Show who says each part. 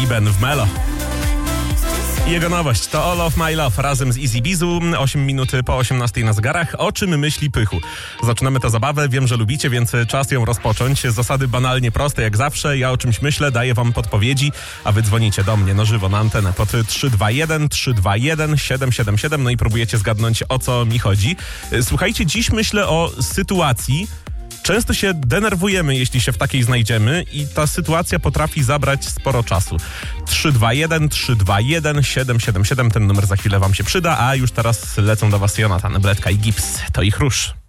Speaker 1: Liben w Melo. Jego nowość to All of My Love razem z Easy Bizu, 8 minut po 18 na zegarach. O czym myśli Pychu? Zaczynamy tę zabawę, wiem, że lubicie, więc czas ją rozpocząć. Zasady banalnie proste, jak zawsze. Ja o czymś myślę, daję wam podpowiedzi, a wy dzwonicie do mnie na żywo na antenę pod 321 321 777, no i próbujecie zgadnąć, o co mi chodzi. Słuchajcie, dziś myślę o sytuacji. Często się denerwujemy, jeśli się w takiej znajdziemy i ta sytuacja potrafi zabrać sporo czasu. 321 321 777, ten numer za chwilę wam się przyda, a już teraz lecą do was Jonatan, Bledka i Gips. To ich rusz.